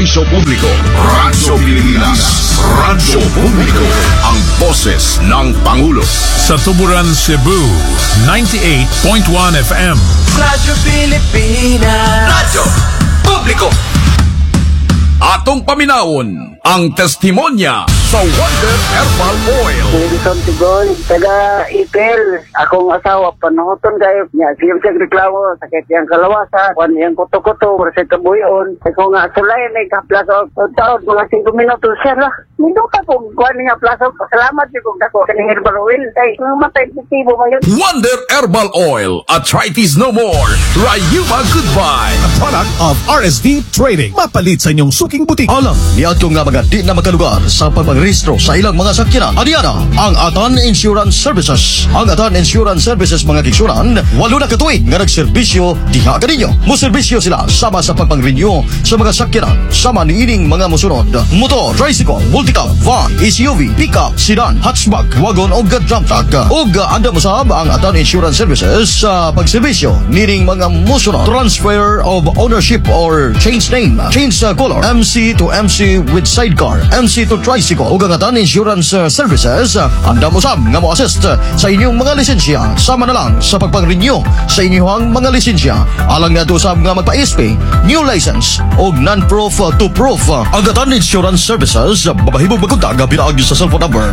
serbisyo publiko. Radyo Pilipinas. Radyo Publiko. Ang boses ng Pangulo. Sa Tuburan, Cebu, 98.1 FM. Radyo Pilipinas. Radyo Publiko. Atong paminawon ang testimonya sa Wonder Herbal Oil. Wilson Tigol, taga Ipil. Akong asawa, panahoton kayo niya. Siyem siya reklamo, sakit yang kalawasan, kuan yang kuto-kuto, sa kabuyon. Ako nga, sulay, may kaplaso. Taon, mga 5 minutos siya lah. Minuta po, kuan niya plaso. Salamat siya kung dako. Kaning herbal oil. Ay, matay positibo ba yun? Wonder Herbal Oil. Arthritis no more. Rayuma goodbye. A product of RSD Trading. Mapalit sa inyong suking butik. Alam, niya ko nga mga di na makalugar sa pagpagrehistro sa ilang mga sakyanan. Adiana, ang Atan Insurance Services. Ang Atan Insurance Services mga kiksuran, 8 na katuig nga nagserbisyo diha kaninyo. Muserbisyo sila sama sa pagpang-renew sa mga sakyanan. Sama ni ining mga musunod. Motor, tricycle, multicab, van, SUV, pickup, sedan, hatchback, wagon o dump truck. O anda musab ang Atan Insurance Services sa pagserbisyo nining mga musunod. Transfer of ownership or change name, change color, MC to MC with sidecar, MC to tricycle. O Atan Insurance Services, anda musab nga mo assist sa inyong mga lisensya. Sama na lang sa pagpang-renew sa inyong mga lisensya. Alang nga usab nga magpa-SP, new license o non-proof to proof. Ang Atan Insurance Services, babahibog magkundag pinaag sa cellphone number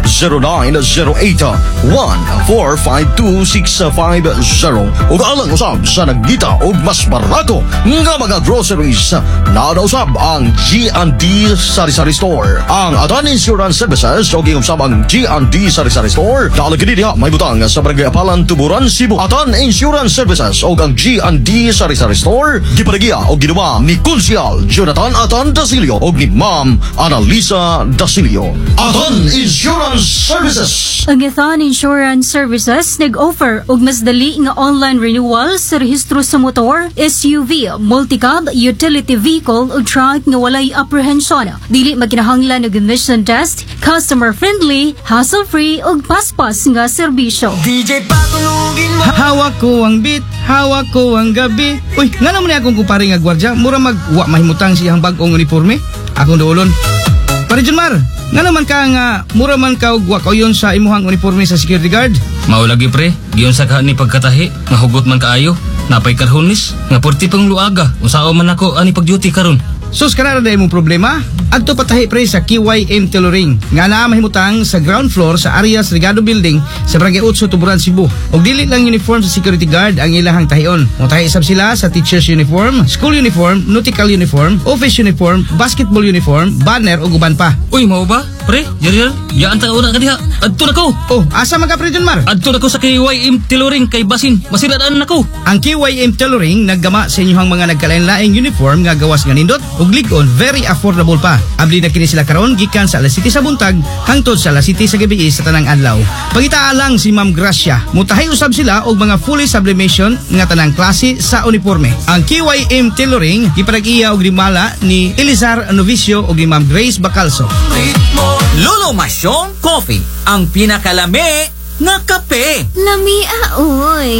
0908-1452650. O alang usab sa nagdita o mas barato nga mga groceries. Naadausab ang G&D Sari-Sari Store. Ang Atan Insurance Services o giusab ang G&D Sari-Sari Store. Dalagin diha may butang sa Barangay Apalan, Tuburan, Cebu. Atan Insurance Services o ang G&D Sari-Sari Store gipadagya o ginawa ni Konsyal Jonathan Atan Dasilio o ni Ma'am Annalisa Dasilio. Atan Insurance Services. Ang Atan Insurance Services nag-offer og mas dali nga online renewal sa rehistro sa motor, SUV, multicab, utility vehicle o truck nga walay apprehension. Dili makinahanglan og emission test, customer friendly, hassle-free ug paspas nga serbisyo. DJ patulugin mo. Hawak ko ang beat, hawak ko ang gabi. Uy, nga naman akong kupari nga gwardya, mura magwa mahimutang siyang bagong uniforme. Akong doolon. Pare Junmar, nga naman ka nga mura man ka og wa kayon sa imuhang uniforme sa security guard. Mao lagi pre, giyon sa ni pagkatahi, nga hugot man kaayo. Napay karhonis, nga porti pang luaga. Unsao man ako ani pag-duty karon. Sus kanara day mong problema? Adto patahi pre sa KYM Tailoring nga naa mahimutang sa ground floor sa Arias Regado Building sa Barangay 8 Tuburan, Cebu. Og dili lang uniform sa security guard ang ilahang tahion. Motahi sab sila sa teacher's uniform, school uniform, nautical uniform, office uniform, basketball uniform, banner ug uban pa. Uy, mao ba? Pre, yari yaan ta una kadiha. Adto na ko. Oh, asa man ka pre Junmar? Adto na ko sa KYM Tailoring kay basin masiraan na ko. Ang KYM Tailoring naggama sa inyong mga nagkalain-laing uniform nga gawas nga nindot ug lig-on, very affordable pa. Abli na kini sila karon gikan sa alas 7 sa buntag hangtod sa alas 7 sa gabi sa tanang adlaw. Pagitaa lang si Ma'am Gracia. Mutahay usab sila og mga fully sublimation nga tanang klase sa uniforme. Ang KYM Tailoring giparag-iya og limala ni Elizar Novicio og ni Ma'am Grace Bacalso. Lolo Masyong Coffee, ang pinakalami nga kape. Lamia, uy.